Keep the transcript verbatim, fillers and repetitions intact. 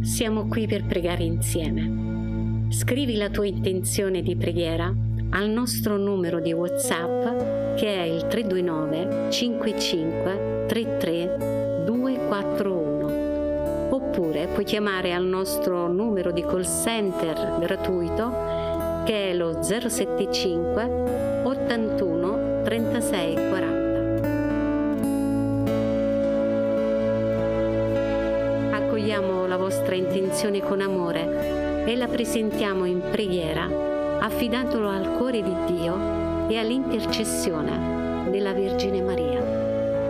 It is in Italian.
Siamo qui per pregare insieme. Scrivi la tua intenzione di preghiera al nostro numero di WhatsApp che è il tre due nove cinque cinque tre tre due quattro uno, oppure puoi chiamare al nostro numero di call center gratuito che è lo zero sette cinque ottantuno trentasei quaranta. Accogliamo la vostra intenzione con amore e la presentiamo in preghiera, affidandolo al cuore di Dio e all'intercessione della Vergine Maria.